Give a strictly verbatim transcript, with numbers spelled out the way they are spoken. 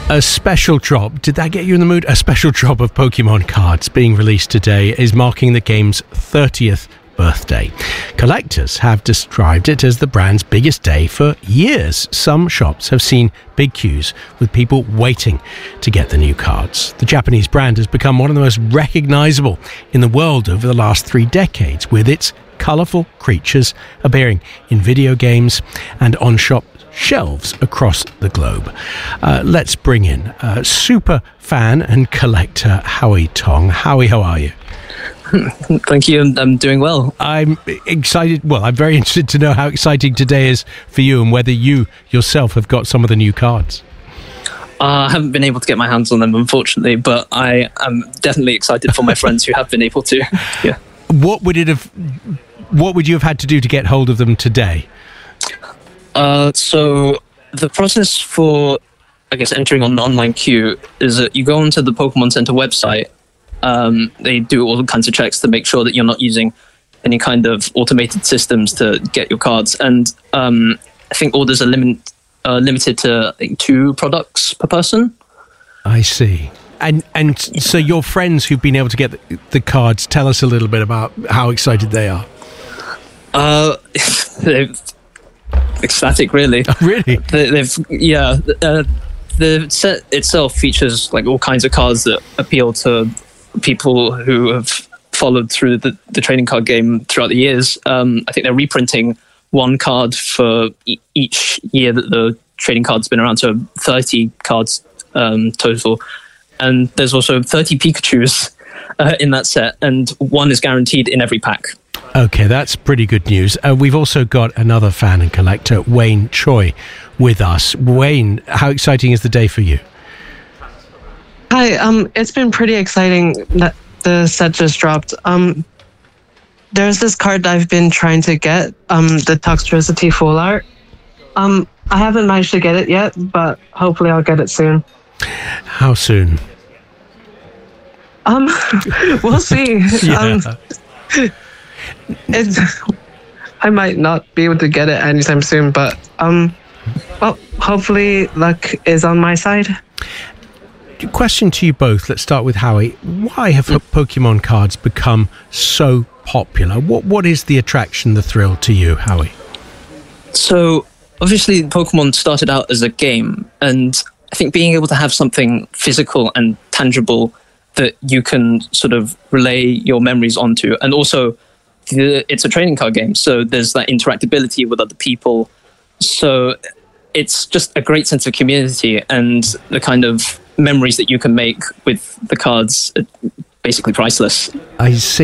A special drop, did that get you in the mood? A special drop of Pokemon cards being released today is marking the game's thirtieth birthday. Collectors have described it as the brand's biggest day for years. Some shops have seen big queues with people waiting to get the new cards. The Japanese brand has become one of the most recognizable in the world over the last three decades, with its colorful creatures appearing in video games and on shop shelves across the globe. Uh, let's bring in uh, super fan and collector Howie Tong. Howie, how are you? Thank you. I'm doing well. I'm excited. Well, I'm very interested to know how exciting today is for you and whether you yourself have got some of the new cards. Uh, I haven't been able to get my hands on them, unfortunately, but I am definitely excited for my friends who have been able to. Yeah. What would it have? What would you have had to do to get hold of them today? Uh, so the process for, I guess, entering on the online queue is that you go onto the Pokemon Center website. Um, they do all kinds of checks to make sure that you're not using any kind of automated systems to get your cards. And um, I think orders are limit, uh, limited to I think, two products per person. I see. And and so your friends who've been able to get the, the cards, tell us a little bit about how excited they are. Uh, they're ecstatic, really. Oh, really? They, they've yeah. Uh, the set itself features like all kinds of cards that appeal to people who have followed through the, the trading card game throughout the years. Um, I think they're reprinting one card for e- each year that the trading card's been around, so thirty cards um, total. And there's also thirty Pikachus uh, in that set, and one is guaranteed in every pack. Okay, that's pretty good news. Uh, we've also got another fan and collector, Wayne Choi, with us. Wayne, how exciting is the day for you? Hi, um, it's been pretty exciting that the set just dropped. Um, there's this card I've been trying to get, um, the Toxtricity Full Art. Um, I haven't managed to get it yet, but hopefully I'll get it soon. How soon? Um, we'll see. Yeah. Um, it's, I might not be able to get it anytime soon, but um, well, hopefully luck is on my side. Question to you both. Let's start with Howie. Why have Pokemon cards become so popular? What What is the attraction, the thrill to you, Howie? So, obviously, Pokemon started out as a game, and I think being able to have something physical and tangible that you can sort of relay your memories onto, and also the, it's a trading card game, so there's that interactability with other people. So it's just a great sense of community, and the kind of memories that you can make with the cards are basically priceless. I see.